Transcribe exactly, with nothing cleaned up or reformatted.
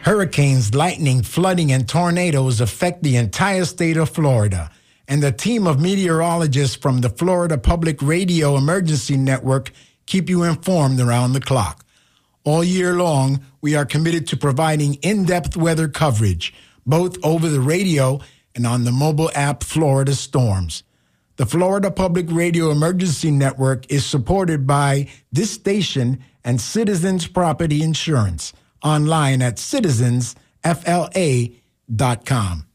Hurricanes, lightning, flooding, and tornadoes affect the entire state of Florida. And the team of meteorologists from the Florida Public Radio Emergency Network keep you informed around the clock. All year long, we are committed to providing in-depth weather coverage, both over the radio and on the mobile app Florida Storms. The Florida Public Radio Emergency Network is supported by this station and Citizens Property Insurance, online at citizens f l a dot com.